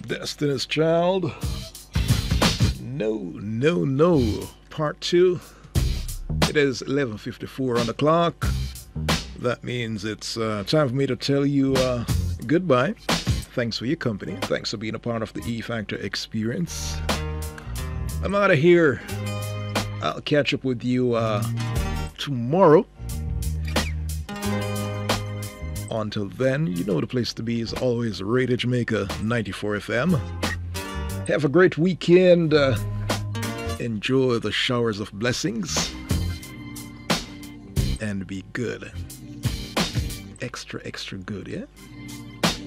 Destiny's Child. No, no, no. Part 2. It is 11:54 on the clock. That means it's time for me to tell you goodbye. Thanks for your company. Thanks for being a part of the E Factor experience. I'm out of here. I'll catch up with you tomorrow. Until then, you know the place to be is always Radio Jamaica 94 FM. Have a great weekend. Enjoy the showers of blessings. And be good. Extra, extra good, yeah?